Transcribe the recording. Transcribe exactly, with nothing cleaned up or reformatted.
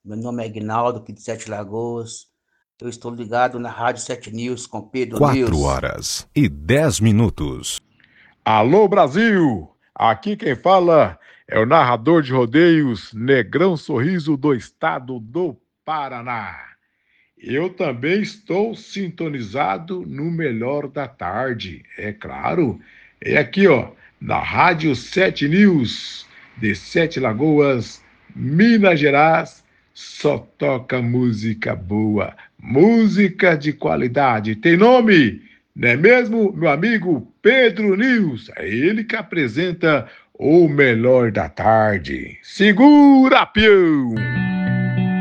Meu nome é Aguinaldo, aqui de Sete Lagoas. Eu estou ligado na Rádio Sete News com Pedro Quatro News. horas e dez minutos. Alô, Brasil! Aqui quem fala é o narrador de rodeios Negrão Sorriso do estado do Paraná. Eu também estou sintonizado no melhor da tarde, é claro. É aqui, ó, na Rádio Sete News, de Sete Lagoas, Minas Gerais. Só toca música boa, música de qualidade. Tem nome, não é mesmo, meu amigo Pedro News? É ele que apresenta o melhor da tarde. Segura, peão!